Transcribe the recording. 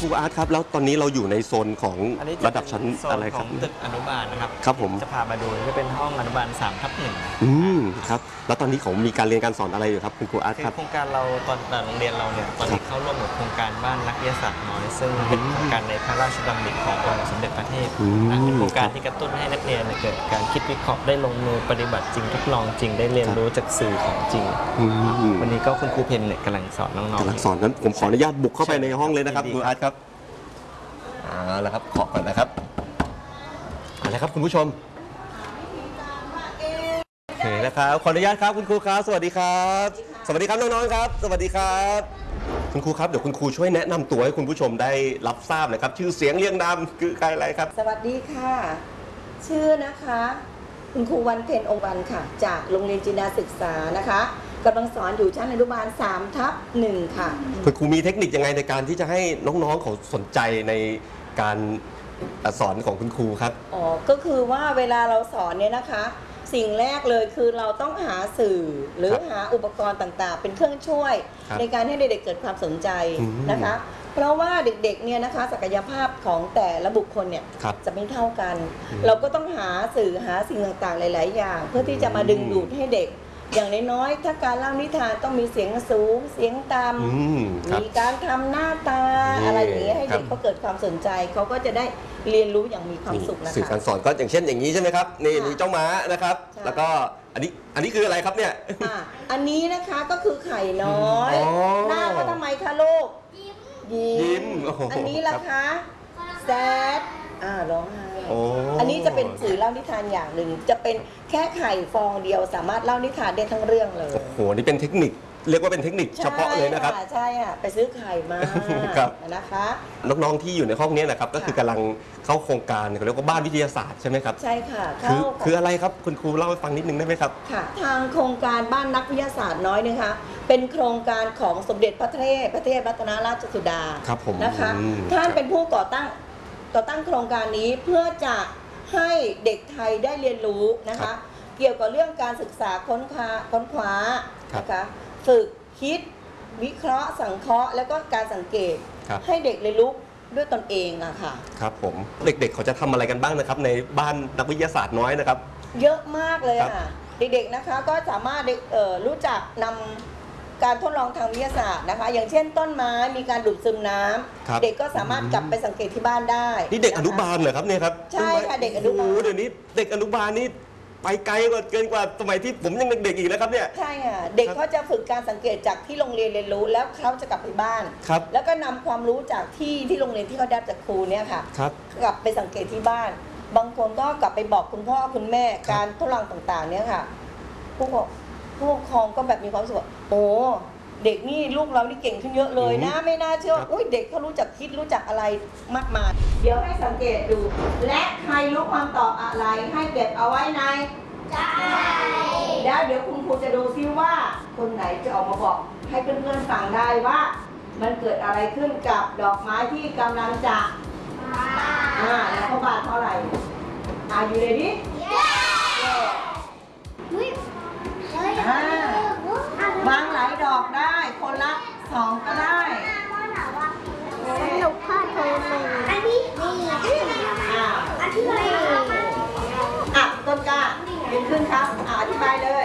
รูอาร์ตครับแล้วตอนนี้เราอยู่ในโซนของระดับชั้นอะไรครับตึกอนุบาลนะครับครับผมจะพามาดูจะเป็นห้องอนุบาล3/1 ครับแล้วตอนนี้เขามีการเรียนการสอนอะไรอยู่ครับคุณครูอาร์ตครับโครงการเราตอนโรงเรียนเราเนี่ยตอนนี้เข้าร่วมกับโครงการบ้านนักวิทยาศาสตร์น้อยซึ่งเป็นโครงการในพระราชดำริขององค์สมเด็จพระเทพเป็นโครงการที่กระตุ้นให้นักเรียนเกิดการคิดวิเคราะห์ได้ลงมือปฏิบัติจริงทดลองจริงได้เรียนรู้จากสื่อของจริงวันนี้ก็คุณครูเพนเนี่ยกำลังสอนน้องๆกำลังสอนนั้นผมขออนุญาตบุกเข้าไปในห้องเลยนะครับครูอาร์ตครับแล้วครับขอก่อนนะครับเอาละครับคุณผู้ชมโอเคนะครับขออนุญาตครับคุณครูครับสวัสดีครับสวัสดีครับน้องๆครับสวัสดีครับคุณครูครับเดี๋ยวคุณครูช่วยแนะนำตัวให้คุณผู้ชมได้รับทราบหน่อยครับชื่อเสียงเรียงนามคือใครอะไรครับสวัสดีค่ะชื่อนะคะคุณครูวันเพ็ญองค์วันค่ะจากโรงเรียนจินดาศึกษานะคะกำลังสอนอยู่ชั้นอนุบาล3/1ค่ะคุณครูมีเทคนิคยังไงในการที่จะให้น้องๆเขาสนใจในการสอนของคุณครูครับก็คือว่าเวลาเราสอนเนี่ยนะคะสิ่งแรกเลยคือเราต้องหาสื่อหรือหาอุปกรณ์ต่างๆเป็นเครื่องช่วยในการให้เด็กๆเกิดความสนใจนะคะเพราะว่าเด็กๆเนี่ยนะคะศักยภาพของแต่ละบุคคลเนี่ยจะไม่เท่ากันเราก็ต้องหาสื่อหาสิ่งต่างๆหลายๆอย่างเพื่อที่จะมาดึงดูดให้เด็กอย่างน้อยๆถ้าการเล่านิทานต้องมีเสียงสูงเสียงต่ำมีการทำหน้าตาอะไรอย่างนี้ให้เด็กเขาเกิดความสนใจเขาก็จะได้เรียนรู้อย่างมีความสุขนะคะสื่อการสอนก็อย่างเช่นอย่างนี้ใช่ไหมครับนี่มีเจ้าม้านะครับแล้วก็อันนี้คืออะไรครับเนี่ยอันนี้นะคะก็คือไข่น้อยหน้าเขาทำไมคะลูกยิ้มอันนี้ล่ะคะแซดร้องไห้อันนี้จะเป็นสื่อเล่านิทานอย่างหนึ่งจะเป็นแค่ไข่ฟองเดียวสามารถเล่านิทานได้ทั้งเรื่องเลยโอ้โหนี่เป็นเทคนิคเรียกว่าเป็นเทคนิคเฉพาะเลยนะครับใช่ค่ะไปซื้อไข่มานะคะน้องๆที่อยู่ในห้องนี้นะครับก็คือกำลังเข้าโครงการเขาเรียกว่าบ้านวิทยาศาสตร์ใช่ไหมครับใช่ค่ะคืออะไรครับคุณครูเล่าให้ฟังนิดนึงได้ไหมครับค่ะทางโครงการบ้านนักวิทยาศาสตร์น้อยนะคะเป็นโครงการของสมเด็จพระเทพรัตนราชสุดานะคะท่านเป็นผู้ก่อตั้งโครงการนี้เพื่อจะให้เด็กไทยได้เรียนรู้นะคะเกี่ยวกับเรื่องการศึกษาค้นคว้านะคะฝึกคิดวิเคราะห์สังเคราะห์แล้วก็การสังเกตให้เด็กเรียนรู้ด้วยตนเองอะค่ะครับผมเด็กๆเขาจะทำอะไรกันบ้างนะครับในบ้านนักวิทยาศาสตร์น้อยนะครับเยอะมากเลยค่ะเด็กๆนะคะก็สามารถรู้จักนำการทดลองทางวิทยาศาสตร์นะคะอย่างเช่นต้นไม้มีการดูดซึมน้ำเด็กก็สามารถกลับไปสังเกตที่บ้านได้นี่เด็กอนุบาลเหรอครับเนี่ยครับใช่ค่ะเด็กอนุบาลเดี๋ยวนี้เด็กอนุบาลนี่ไปไกลเกินกว่าสมัยที่ผมยังเด็กๆอีกนะครับเนี่ยใช่ค่ะเด็กเขาจะฝึกการสังเกตจากที่โรงเรียนเรียนรู้แล้วเขาจะกลับไปบ้านแล้วก็นำความรู้จากที่โรงเรียนที่เขาได้จากครูเนี่ยค่ะกลับไปสังเกตที่บ้านบางคนก็กลับไปบอกคุณพ่อคุณแม่การทดลองต่างๆเนี่ยค่ะผู้ปกครองก็แบบมีความรู้สึกโอ้เด็กนี่ลูกเรานี่เก่งขึ้นเยอะเลยนะไม่น่าเชื่ออุ้ยเด็กเขารู้จักคิดรู้จักอะไรมากมายเดี๋ยวให้สังเกตดูและใครรู้ความตอบอะไรให้เก็บเอาไว้ในใจแล้วเดี๋ยวคุณครูจะดูซิว่าคนไหนจะออกมาบอกให้เพื่อนๆฟังได้ว่ามันเกิดอะไรขึ้นกับดอกไม้ที่กำลังจะแล้วเขาบานเท่าไหร่อยู่เลยดิวางหลายดอกได้คนละ2ก็ได้สนุกพ่อโทรมาอันที่นี่ต้นกล้ายืนขึ้นครับอธิบายเลย